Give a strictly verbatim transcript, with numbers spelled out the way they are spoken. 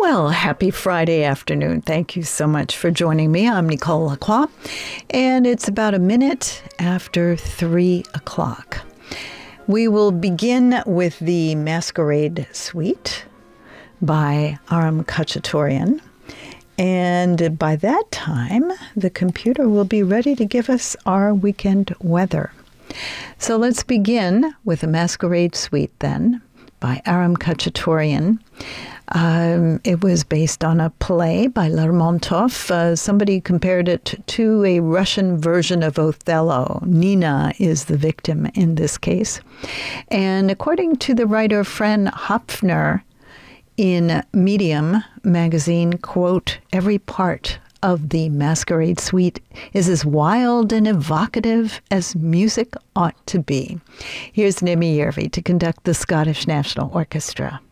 Well, happy Friday afternoon. Thank you so much for joining me. I'm Nicole Lacroix, and it's about a minute after three o'clock. We will begin with the Masquerade Suite by Aram Khachaturian. And by that time, the computer will be ready to give us our weekend weather. So let's begin with the Masquerade Suite then by Aram Khachaturian. Um, it was based on a play by Lermontov. Uh, somebody compared it to a Russian version of Othello. Nina is the victim in this case. And according to the writer Fran Hopfner in Medium magazine, quote, every part of the Masquerade Suite is as wild and evocative as music ought to be. Here's Nemi Järvi to conduct the Scottish National Orchestra.